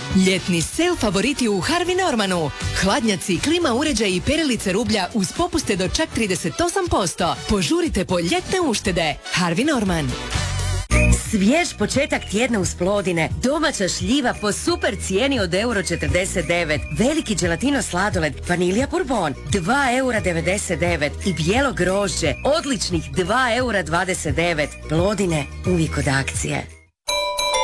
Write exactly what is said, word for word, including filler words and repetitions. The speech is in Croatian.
Ljetni sale favoriti u Harvey Normanu. Hladnjaci, klima uređaji i perilice rublja uz popuste do čak trideset osam posto. Požurite po ljetne uštede. Harvey Norman. Svjež početak tjedna uz Plodine. Domaća šljiva po super cijeni od euro četrdeset devet. Veliki gelatino sladoled, vanilija bourbon, dva eura devedeset devet. I bijelo grožđe, odličnih dva eura dvadeset devet. Plodine, uvijek od akcije.